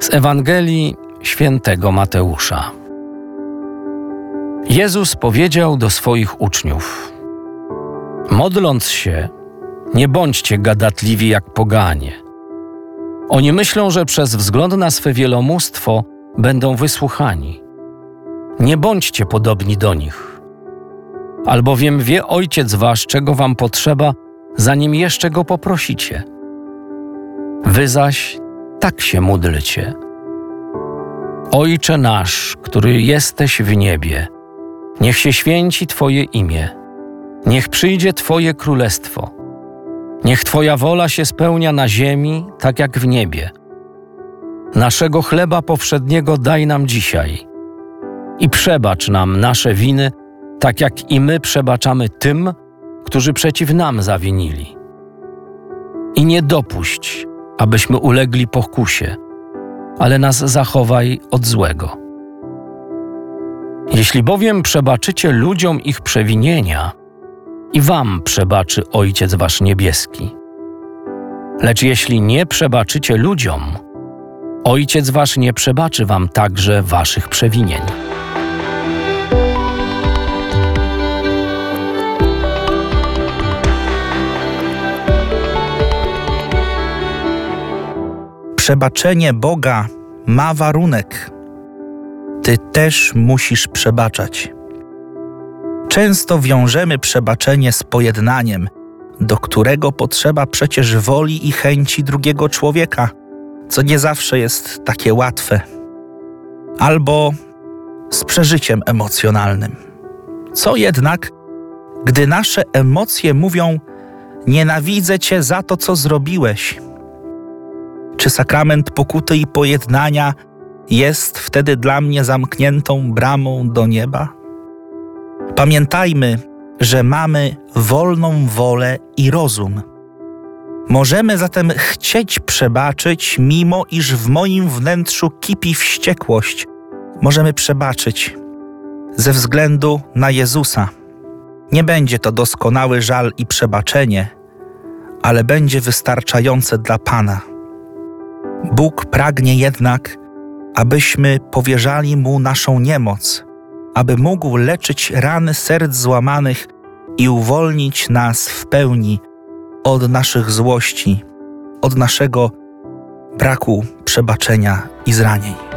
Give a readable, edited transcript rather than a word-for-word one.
Z Ewangelii Świętego Mateusza. Jezus powiedział do swoich uczniów: modląc się, nie bądźcie gadatliwi jak poganie. Oni myślą, że przez wzgląd na swe wielomóstwo będą wysłuchani. Nie bądźcie podobni do nich. Albowiem wie Ojciec wasz, czego wam potrzeba, zanim jeszcze go poprosicie. Wy zaś tak się módlcie: Ojcze nasz, który jesteś w niebie, niech się święci Twoje imię, niech przyjdzie Twoje królestwo. Niech Twoja wola się spełnia na ziemi, tak jak w niebie. Naszego chleba powszedniego daj nam dzisiaj i przebacz nam nasze winy, tak jak i my przebaczamy tym, którzy przeciw nam zawinili. I nie dopuść, abyśmy ulegli pokusie, ale nas zachowaj od złego. Jeśli bowiem przebaczycie ludziom ich przewinienia, i wam przebaczy Ojciec wasz niebieski. Lecz jeśli nie przebaczycie ludziom, Ojciec wasz nie przebaczy wam także waszych przewinień. Przebaczenie Boga ma warunek. Ty też musisz przebaczać. Często wiążemy przebaczenie z pojednaniem, do którego potrzeba przecież woli i chęci drugiego człowieka, co nie zawsze jest takie łatwe. Albo z przeżyciem emocjonalnym. Co jednak, gdy nasze emocje mówią: nienawidzę cię za to, co zrobiłeś? Czy sakrament pokuty i pojednania jest wtedy dla mnie zamkniętą bramą do nieba? Pamiętajmy, że mamy wolną wolę i rozum. Możemy zatem chcieć przebaczyć, mimo iż w moim wnętrzu kipi wściekłość. Możemy przebaczyć ze względu na Jezusa. Nie będzie to doskonały żal i przebaczenie, ale będzie wystarczające dla Pana. Bóg pragnie jednak, abyśmy powierzali Mu naszą niemoc, aby mógł leczyć rany serc złamanych i uwolnić nas w pełni od naszych złości, od naszego braku przebaczenia i zranień.